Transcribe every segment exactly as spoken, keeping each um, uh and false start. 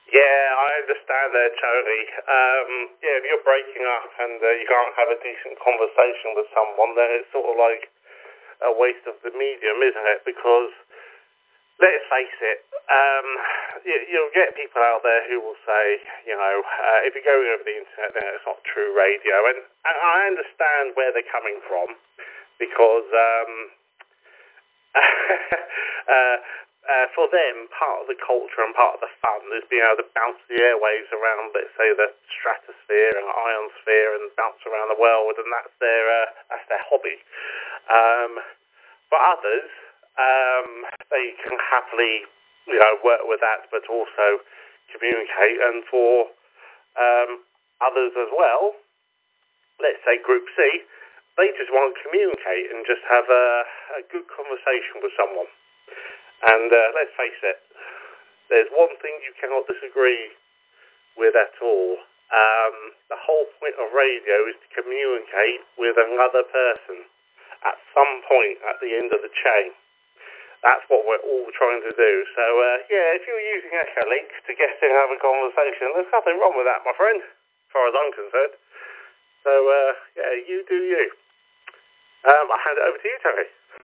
Yeah, I understand that, Tony. Um, yeah, if you're breaking up and uh, you can't have a decent conversation with someone, then it's sort of like a waste of the medium, isn't it? Because, let's face it, um, you, you'll get people out there who will say, you know, uh, if you're going over the internet, then it's not true radio. And, and I understand where they're coming from, because um, uh, uh, for them, part of the culture and part of the fun is being able to bounce the airwaves around, let's say, the stratosphere and ionosphere, and bounce around the world, and that's their uh, that's their hobby. Um, for others, um, they can happily, you know, work with that, but also communicate. And for um, others as well, let's say Group C, they just want to communicate and just have a, a good conversation with someone. And uh, let's face it, there's one thing you cannot disagree with at all. Um, the whole point of radio is to communicate with another person at some point at the end of the chain. That's what we're all trying to do. So, uh, yeah, if you're using Echolink to get in and have a conversation, there's nothing wrong with that, my friend, as far as I'm concerned. So, uh, yeah, you do you. Um, I'll hand it over to you, Terry.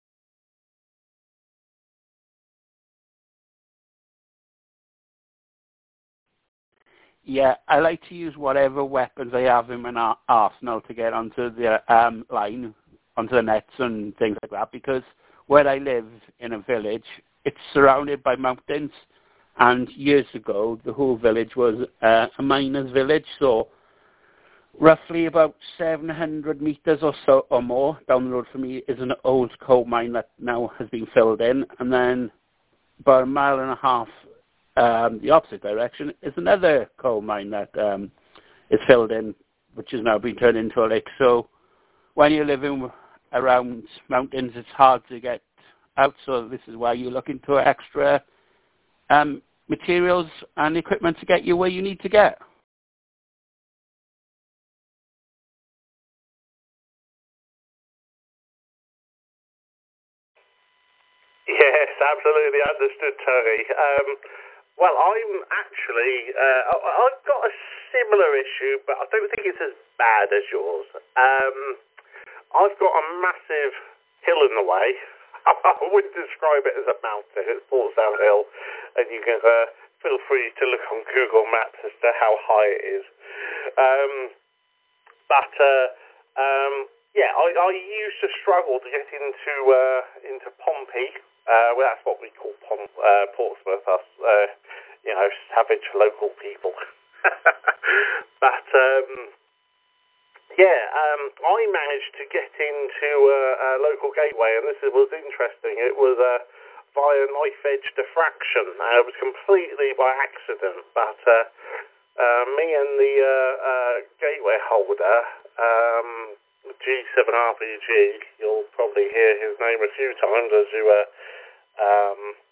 Yeah, I like to use whatever weapons I have in my arsenal to get onto the um, line, onto the nets and things like that, because where I live in a village, it's surrounded by mountains, and years ago, the whole village was uh, a miner's village, so roughly about seven hundred metres or so or more down the road from me is an old coal mine that now has been filled in, and then about a mile and a half Um, the opposite direction is another coal mine that um, is filled in, which has now been turned into a lake. So when you're living around mountains, it's hard to get out. So this is why you look into extra um, materials and equipment to get you where you need to get. Yes, absolutely understood, Terry. Um, well, I'm actually, uh, I- I've got a similar issue, but I don't think it's as bad as yours. Um, I've got a massive hill in the way. I wouldn't describe it as a mountain. It's Portsdown Hill, and you can uh, feel free to look on Google Maps as to how high it is. Um, but uh, um, yeah, I, I used to struggle to get into uh, into Pompey. Uh, well, that's what we call Pom- uh, Portsmouth, us, uh, you know, savage local people. But um, yeah, um, I managed to get into uh, a local gateway, and this was interesting. It was uh, via knife edge diffraction. Uh, it was completely by accident, but uh, uh, me and the uh, uh, gateway holder, um, G seven R P G, you'll probably hear his name a few times as you uh, um,